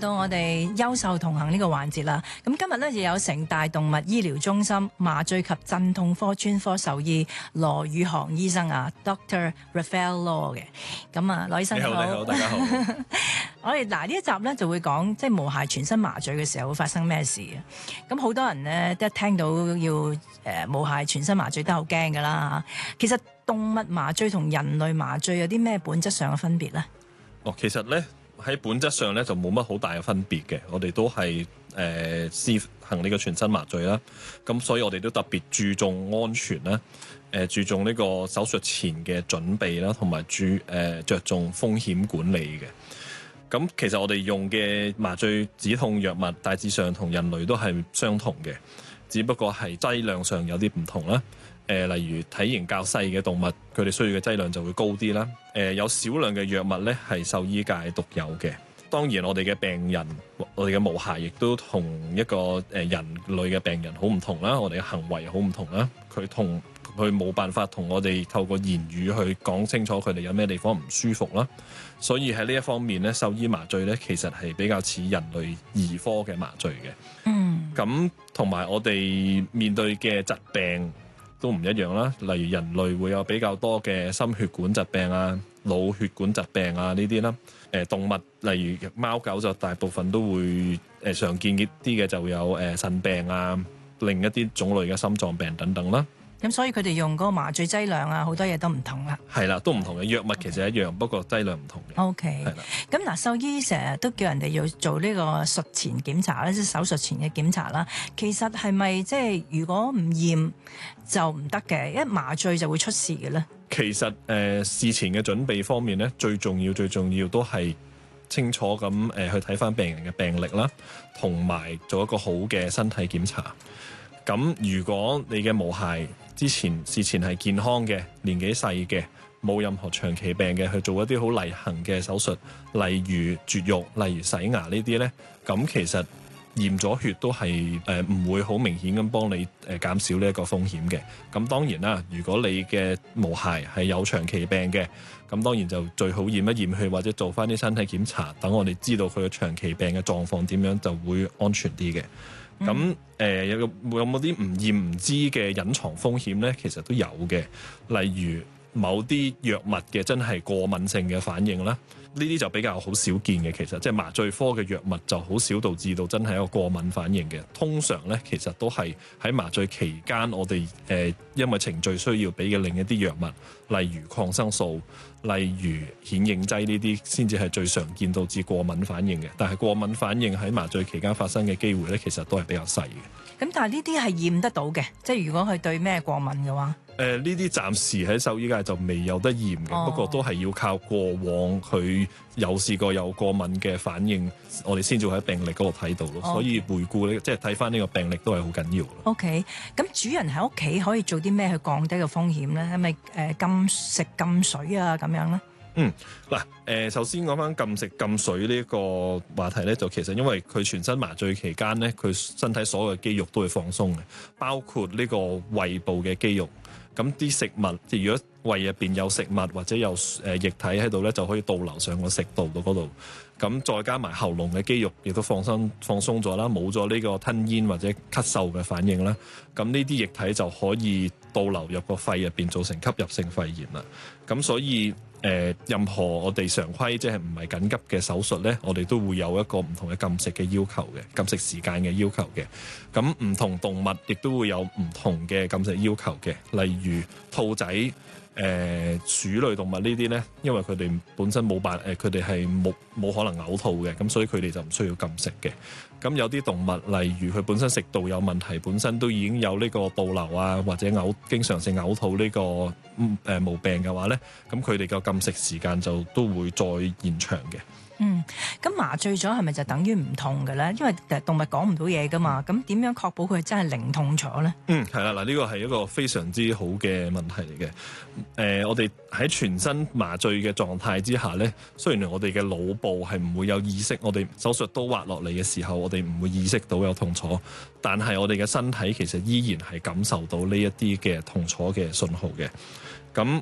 到我哋優獸同行呢個環節啦。咁今日呢，就有城大動物醫療中心麻醉及鎮痛科專科獸醫羅宇航醫生啊 ，Dr. Raphael Law 嘅。咁啊，羅醫生你好，大家好。 我哋呢一集呢，就會講即係無骸全身麻醉嘅時候會發生咩事嘅。咁好多人呢，一聽到要無骸全身麻醉都好驚噶啦。其實動物麻醉同人類麻醉有啲咩本質上嘅分別呢？ 其實咧喺本質上咧就冇乜好大嘅分別嘅，我哋都係施行呢個全身麻醉啦。咁所以我哋都特別注重安全啦，注重呢個手術前嘅準備啦，同埋着重風險管理嘅。咁其實我哋用嘅麻醉止痛藥物大致上同人類都係相同嘅，只不過係劑量上有啲唔同啦。例如體型較細嘅動物，佢哋需要嘅劑量就會高啲啦。有少量嘅藥物咧係獸醫界獨有嘅。當然我哋嘅病人，我哋嘅毛孩亦都同一個人類嘅病人好唔同啦。我哋嘅行為好唔同啦。佢冇辦法同我哋透過言語去講清楚佢哋有咩地方唔舒服啦。所以喺呢一方面咧，獸醫麻醉咧其實係比較似人類兒科嘅麻醉嘅。咁同埋我哋面對嘅疾病都唔一樣啦，例如人類會有比較多嘅心血管疾病啊、腦血管疾病啊呢啲啦。動物例如貓狗就大部分都會常見啲嘅就會有腎病啊、另一啲種類嘅心臟病等等啦。 咁所以佢哋用嗰個麻醉劑量啊，好多嘢都唔同啦。 係啦，都唔同嘅藥物其實一樣，不過劑量唔同嘅。 OK，係啦。咁嗱，獸醫成日都叫人哋要做呢個術前檢查啦，即係手術前嘅檢查啦。其實係咪即係如果唔驗就唔得嘅？一麻醉就會出事嘅咧？ 其實事前嘅準備方面咧，最重要都係清楚咁去睇翻病人嘅病歷啦，同埋做一個好嘅身體檢查。咁如果你嘅毛孩事前係健康嘅、年紀細嘅、冇任何長期病嘅，去做一啲好例行嘅手術，例如絕育、例如洗牙呢啲呢，咁其實驗咗血都係唔會好明顯咁幫你減少呢一個風險嘅。咁當然啦，如果你嘅毛孩係有長期病嘅，咁當然就最好驗一驗血或者做翻啲身體檢查，等我哋知道佢嘅長期病嘅狀況點樣，就會安全啲嘅。咁有冇啲唔驗唔知嘅隱藏風險呢？其實都有嘅，例如某啲藥物嘅真係過敏性嘅反應啦，呢啲就比較好少見嘅。其實即係麻醉科嘅藥物就好少導致到真係一個過敏反應嘅。通常呢，其實都係喺麻醉期間，我哋因為程序需要俾嘅另一啲藥物，例如抗生素、例如顯影劑呢啲，先至係最常見導致過敏反應嘅。但係過敏反應喺麻醉期間發生嘅機會呢，其實都係比較細嘅。 咁但係呢啲係驗得到嘅，即係如果佢對咩過敏嘅話， 呢啲暫時喺獸醫界就未有得驗嘅。不過都係要靠過往佢有試過有過敏嘅反應，我哋先至會喺病歷嗰度睇到咯。所以回顧呢，即係睇翻呢個病歷都係好緊要咯。 OK， 咁主人喺屋企可以做啲咩去降低個風險咧？係咪禁食禁水啊咁樣咧？ 首先講翻禁食禁水呢個話題咧，就其實因為佢全身麻醉期間咧，佢身體所有嘅肌肉都會放鬆嘅，包括呢個胃部嘅肌肉。咁啲食物，即係如果胃入邊有食物或者有液體喺度咧，就可以倒流上個食道到嗰度。咁再加埋喉嚨嘅肌肉亦都放鬆咗啦，冇咗呢個吞咽或者咳嗽嘅反應啦。咁呢啲液體就可以倒流入個肺入邊，造成吸入性肺炎啦。咁所以任何我哋常規即係唔係緊急嘅手術咧，我哋都會有一個唔同嘅禁食嘅要求嘅，禁食時間嘅要求嘅。咁唔同動物亦都會有唔同嘅禁食要求嘅，例如兔仔、鼠類動物呢啲咧，因為佢哋本身佢哋係冇可能嘔吐嘅，咁所以佢哋就唔需要禁食嘅。咁有啲動物，例如佢本身食道有問題，本身都已經有呢個倒流啊，或者經常性嘔吐呢個毛病嘅話咧，咁佢哋嘅禁食時間就都會再延長嘅。 咁麻醉咗係咪就等於唔痛嘅咧？因為動物講唔到嘢噶嘛，咁點樣確保佢真係零痛楚咧？ 係啦，嗱，呢個係一個非常之好嘅問題嚟嘅。我哋喺全身麻醉嘅狀態之下咧，雖然我哋嘅腦部係唔會有意識，我哋手術刀劃落嚟嘅時候，我哋唔會意識到有痛楚，但係我哋嘅身體其實依然係感受到呢一啲嘅痛楚嘅信號嘅。咁